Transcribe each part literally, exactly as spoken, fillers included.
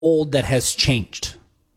gold that has changed.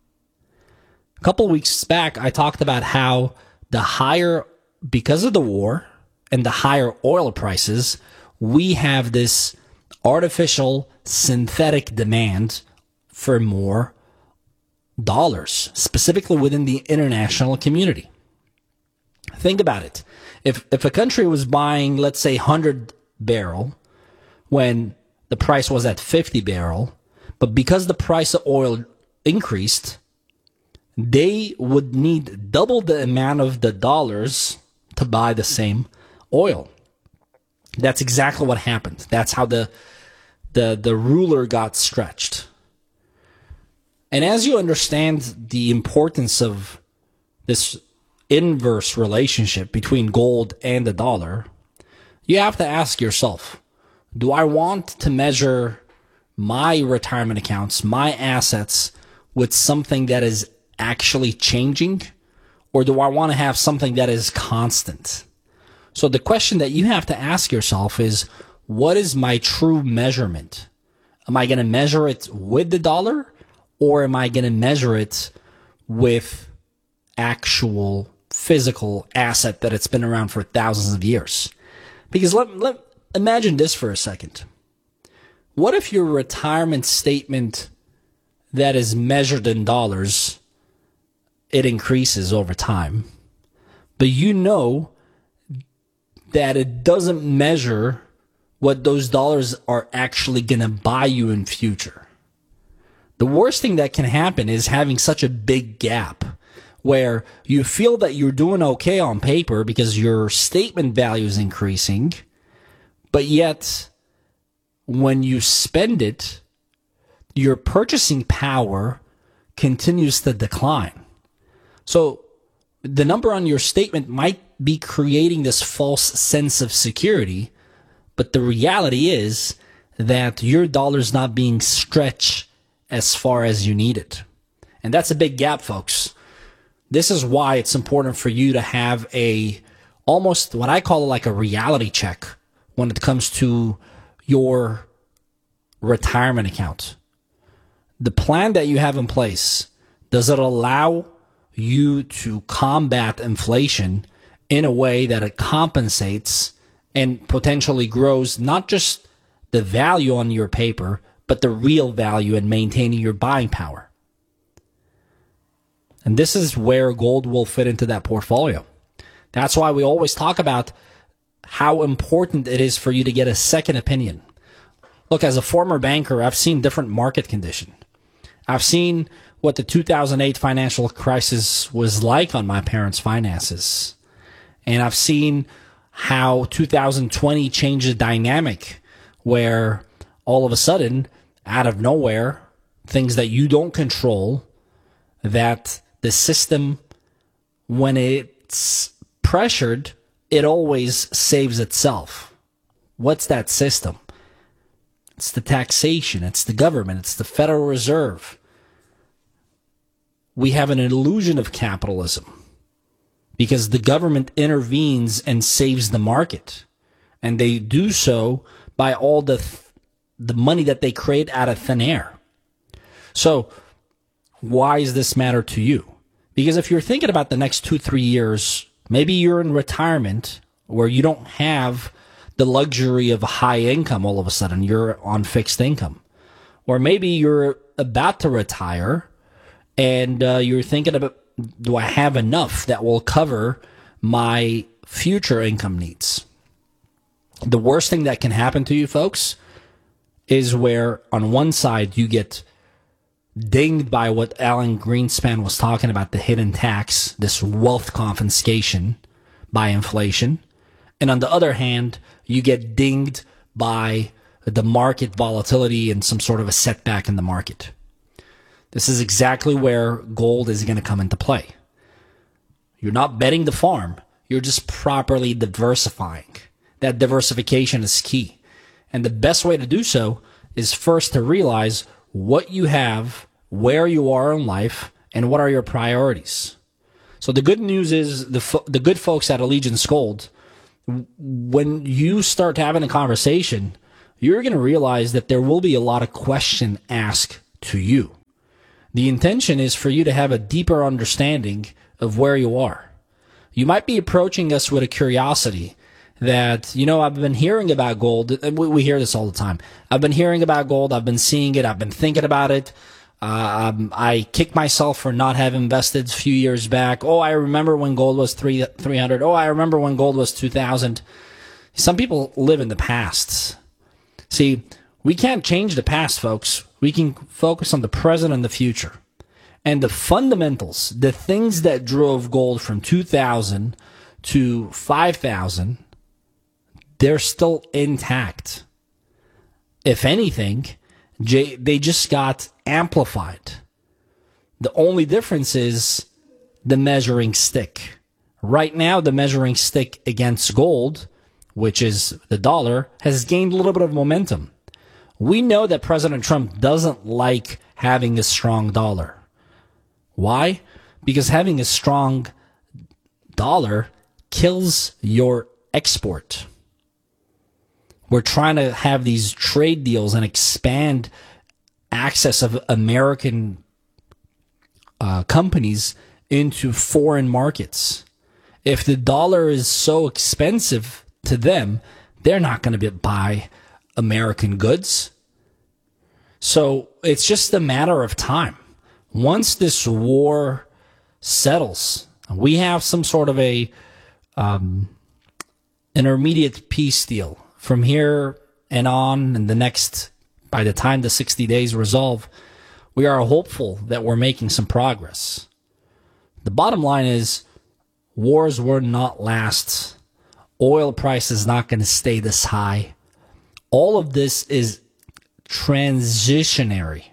A couple of weeks back, I talked about how the higher, because of the war and the higher oil prices, we have this artificial synthetic demand for more dollars, specifically within the international community. Think about it. If if a country was buying, let's say, one hundred barrel when the price was at fifty barrel, but because the price of oil increased, they would need double the amount of the dollars to buy the same oil. That's exactly what happened. That's how the the the ruler got stretched. And as you understand the importance of this inverse relationship between gold and the dollar, you have to ask yourself, do I want to measure my retirement accounts, my assets, with something that is actually changing, or do I want to have something that is constant? So the question that you have to ask yourself is, what is my true measurement? Am I going to measure it with the dollar, or am I going to measure it with actual physical asset that it's been around for thousands of years? Because let, let imagine this for a second. What if your retirement statement that is measured in dollars, it increases over time, but you know that it doesn't measure what those dollars are actually going to buy you in future? The worst thing that can happen is having such a big gap where you feel that you're doing okay on paper because your statement value is increasing, but yet when you spend it, your purchasing power continues to decline. So the number on your statement might be creating this false sense of security, but the reality is that your dollar's not being stretched as far as you need it. And that's a big gap, folks. This is why it's important for you to have a, almost what I call like a reality check when it comes to your retirement account. The plan that you have in place, does it allow you to combat inflation in a way that it compensates and potentially grows not just the value on your paper, but the real value in maintaining your buying power? And this is where gold will fit into that portfolio. That's why we always talk about how important it is for you to get a second opinion. Look, as a former banker, I've seen different market conditions. I've seen what the two thousand eight financial crisis was like on my parents' finances. And I've seen how two thousand twenty changed the dynamic, where all of a sudden, out of nowhere, things that you don't control, that the system, when it's pressured, it always saves itself. What's that system? It's the taxation, it's the government, it's the Federal Reserve. We have an illusion of capitalism because the government intervenes and saves the market. And they do so by all the th- the money that they create out of thin air. So why does this matter to you? Because if you're thinking about the next two, three years, maybe you're in retirement where you don't have the luxury of a high income all of a sudden. You're on fixed income. Or maybe you're about to retire and uh, you're thinking about, do I have enough that will cover my future income needs? The worst thing that can happen to you, folks, is where on one side you get dinged by what Alan Greenspan was talking about, the hidden tax, this wealth confiscation by inflation. And on the other hand, you get dinged by the market volatility and some sort of a setback in the market. This is exactly where gold is going to come into play. You're not betting the farm. You're just properly diversifying. That diversification is key. And the best way to do so is first to realize what you have, where you are in life, and what are your priorities. So the good news is the fo- the good folks at Allegiance Gold, when you start having a conversation, you're going to realize that there will be a lot of question asked to you. The intention is for you to have a deeper understanding of where you are. You might be approaching us with a curiosity that, you know, I've been hearing about gold. We, we hear this all the time. I've been hearing about gold. I've been seeing it. I've been thinking about it. Uh, um, I kick myself for not having invested a few years back. Oh, I remember when gold was three, 300. Oh, I remember when gold was two thousand. Some people live in the past. See, we can't change the past, folks. We can focus on the present and the future. And the fundamentals, the things that drove gold from two thousand to five thousand, they're still intact. If anything, they just got amplified. The only difference is the measuring stick. Right now, the measuring stick against gold, which is the dollar, has gained a little bit of momentum. We know that President Trump doesn't like having a strong dollar. Why? Because having a strong dollar kills your export. We're trying to have these trade deals and expand access of American uh, companies into foreign markets. If the dollar is so expensive to them, they're not going to buy American goods. So it's just a matter of time. Once this war settles, we have some sort of a um, intermediate peace deal. From here and on, and the next, by the time the sixty days resolve, we are hopeful that we're making some progress. The bottom line is, wars will not last. Oil price is not going to stay this high. All of this is transitionary.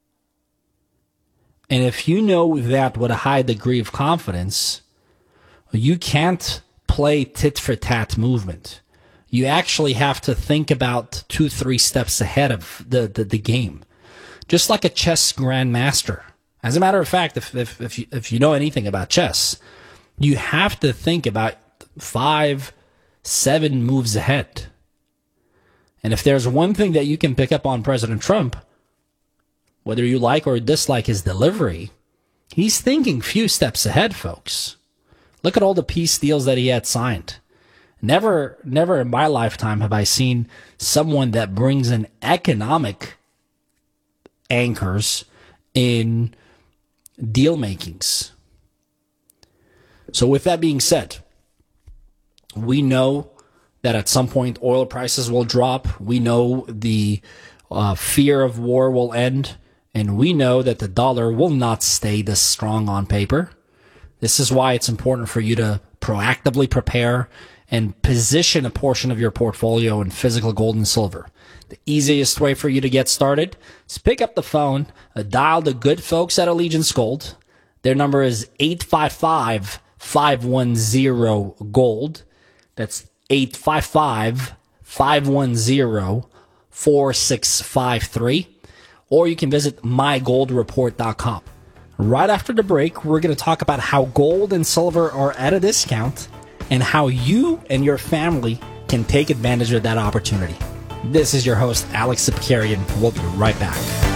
And if you know that with a high degree of confidence, you can't play tit for tat movement. You actually have to think about two, three steps ahead of the, the, the game. Just like a chess grandmaster. As a matter of fact, if, if, if, you, if you know anything about chess, you have to think about five, seven moves ahead. And if there's one thing that you can pick up on President Trump, whether you like or dislike his delivery, he's thinking few steps ahead, folks. Look at all the peace deals that he had signed. Never, never in my lifetime have I seen someone that brings in economic anchors in deal makings. So with that being said, we know that at some point oil prices will drop. We know the uh, fear of war will end. And we know that the dollar will not stay this strong on paper. This is why it's important for you to proactively prepare and position a portion of your portfolio in physical gold and silver. The easiest way for you to get started is pick up the phone, uh, dial the good folks at Allegiance Gold. Their number is eight five five, five one zero, GOLD. That's eight five five, five one zero, four six five three. Or you can visit my gold report dot com. Right after the break, we're going to talk about how gold and silver are at a discount and how you and your family can take advantage of that opportunity. This is your host, Alex Zipkarian. We'll be right back.